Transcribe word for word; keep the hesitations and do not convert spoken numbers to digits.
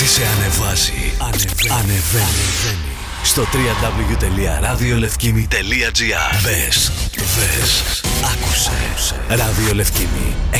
σε ανεβάζει. Ανεβαίνει. Ανεβαίνει. Ανεβαίνει. Στο double-u double-u double-u τελεία ραδιολευκήμι τελεία τζι άρ. Μπες, δες, άκουσε. Ραδιολευκήμι.